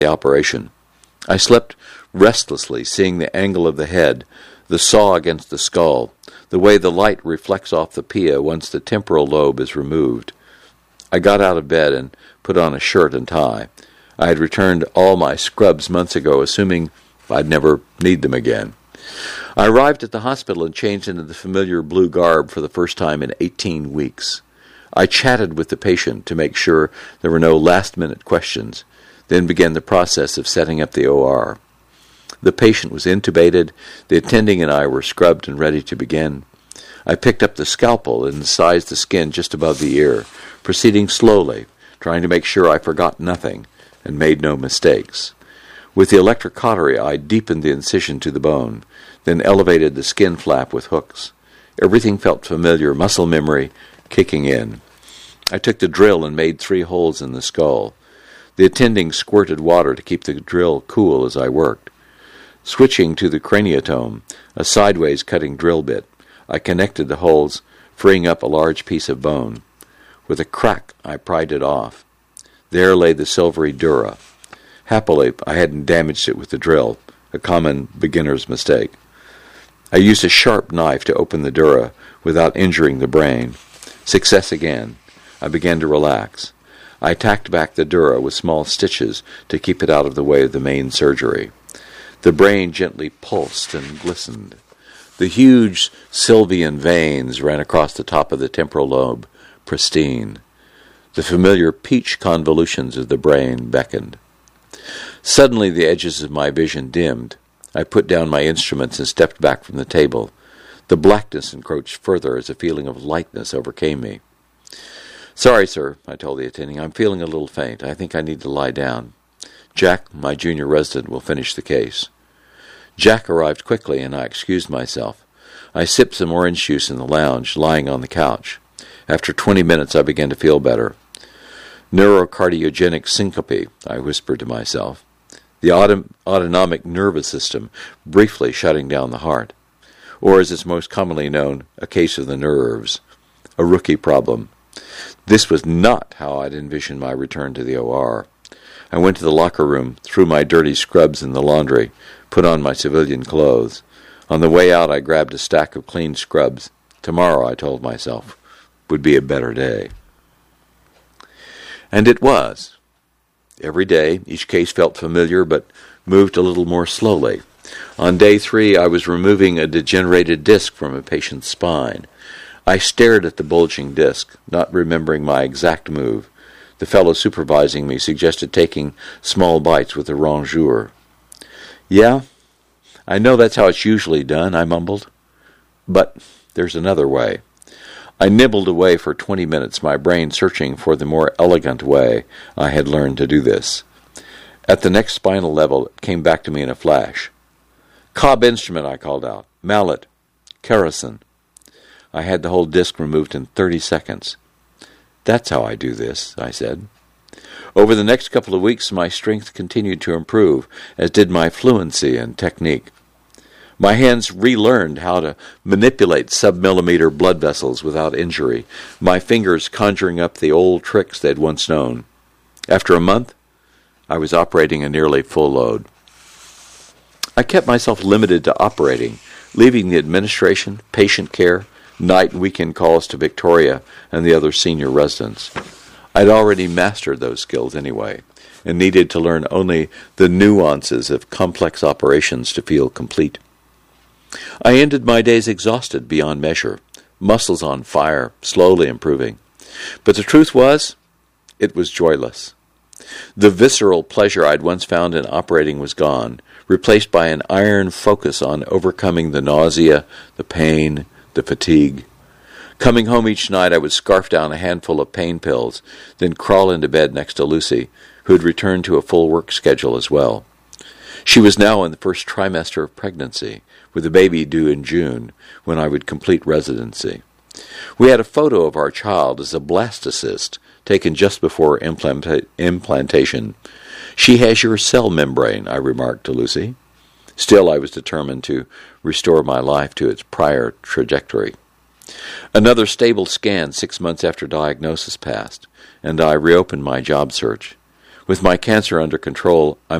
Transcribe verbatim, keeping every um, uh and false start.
the operation. I slept restlessly, seeing the angle of the head, the saw against the skull, the way the light reflects off the pia once the temporal lobe is removed. I got out of bed and put on a shirt and tie. I had returned all my scrubs months ago, assuming I'd never need them again. I arrived at the hospital and changed into the familiar blue garb for the first time in eighteen weeks. I chatted with the patient to make sure there were no last-minute questions, then began the process of setting up the O R. The patient was intubated, the attending and I were scrubbed and ready to begin. I picked up the scalpel and incised the skin just above the ear, proceeding slowly, trying to make sure I forgot nothing and made no mistakes. With the electrocautery, I deepened the incision to the bone, then elevated the skin flap with hooks. Everything felt familiar, muscle memory kicking in. I took the drill and made three holes in the skull. The attending squirted water to keep the drill cool as I worked. Switching to the craniotome, a sideways cutting drill bit, I connected the holes, freeing up a large piece of bone. With a crack, I pried it off. There lay the silvery dura. Happily, I hadn't damaged it with the drill, a common beginner's mistake. I used a sharp knife to open the dura without injuring the brain. Success again. I began to relax. I tacked back the dura with small stitches to keep it out of the way of the main surgery. The brain gently pulsed and glistened. The huge sylvian veins ran across the top of the temporal lobe, pristine. The familiar peach convolutions of the brain beckoned. Suddenly the edges of my vision dimmed. I put down my instruments and stepped back from the table. The blackness encroached further as a feeling of lightness overcame me. "Sorry, sir," I told the attending. "I'm feeling a little faint. I think I need to lie down. Jack, my junior resident, will finish the case." Jack arrived quickly, and I excused myself. I sipped some orange juice in the lounge, lying on the couch. After twenty minutes, I began to feel better. "Neurocardiogenic syncope," I whispered to myself. The autom- autonomic nervous system briefly shutting down the heart. Or, as it's most commonly known, a case of the nerves. A rookie problem. This was not how I'd envisioned my return to the O R. I went to the locker room, threw my dirty scrubs in the laundry, put on my civilian clothes. On the way out, I grabbed a stack of clean scrubs. Tomorrow, I told myself, would be a better day. And it was. Every day, each case felt familiar, but moved a little more slowly. On day three, I was removing a degenerated disc from a patient's spine. I stared at the bulging disc, not remembering my exact move. The fellow supervising me suggested taking small bites with a rongeur. "Yeah, I know that's how it's usually done," I mumbled. "But there's another way." I nibbled away for twenty minutes, my brain searching for the more elegant way I had learned to do this. At the next spinal level, it came back to me in a flash. "Cobb instrument," I called out. "Mallet. Kerosene." I had the whole disc removed in thirty seconds. "That's how I do this," I said. Over the next couple of weeks, my strength continued to improve, as did my fluency and technique. My hands relearned how to manipulate sub-millimeter blood vessels without injury, my fingers conjuring up the old tricks they'd once known. After a month, I was operating a nearly full load. I kept myself limited to operating, leaving the administration, patient care, night and weekend calls to Victoria and the other senior residents. I'd already mastered those skills anyway, and needed to learn only the nuances of complex operations to feel complete. I ended my days exhausted beyond measure, muscles on fire, slowly improving. But the truth was, it was joyless. The visceral pleasure I'd once found in operating was gone, replaced by an iron focus on overcoming the nausea, the pain, the fatigue. Coming home each night, I would scarf down a handful of pain pills, then crawl into bed next to Lucy, who had returned to a full work schedule as well. She was now in the first trimester of pregnancy, with the baby due in June, when I would complete residency. We had a photo of our child as a blastocyst, taken just before implanta- implantation. "She has your cell membrane," I remarked to Lucy. Still, I was determined to restore my life to its prior trajectory. Another stable scan six months after diagnosis passed, and I reopened my job search. With my cancer under control, I'm